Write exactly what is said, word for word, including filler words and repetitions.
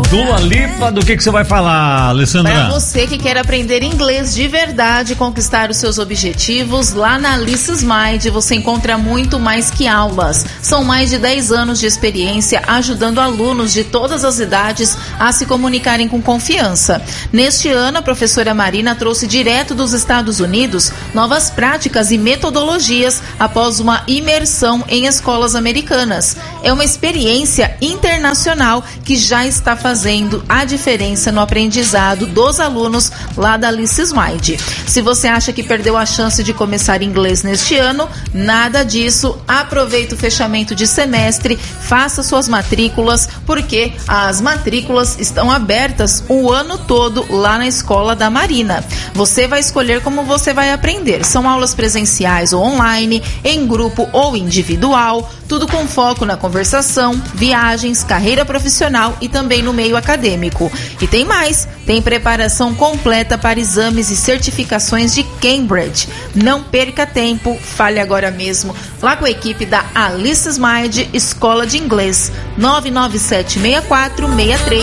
Dua Lipa, do que que você vai falar, Alessandra? Para você que quer aprender inglês de verdade e conquistar os seus objetivos, lá na Alice's Mind você encontra muito mais que aulas. São mais de dez anos de experiência ajudando alunos de todas as idades a se comunicarem com confiança. Neste ano, a professora Marina trouxe direto dos Estados Unidos novas práticas e metodologias após uma imersão em escolas americanas. É uma experiência internacional que já está fazendo a diferença no aprendizado dos alunos lá da Alice's Mind. Se você acha que perdeu a chance de começar inglês neste ano, nada disso. Aproveite o fechamento de semestre, faça suas matrículas, porque as matrículas estão abertas o ano todo lá na escola da Marina. Você vai escolher como você vai aprender. São aulas presenciais ou online, em grupo ou individual, tudo com foco na conversação, viagens, carreira profissional e também no meio acadêmico. E tem mais, tem preparação completa para exames e certificações de Cambridge. Não perca tempo, fale agora mesmo lá com a equipe da Alice's Mind Escola de Inglês, nove nove sete seis quatro seis três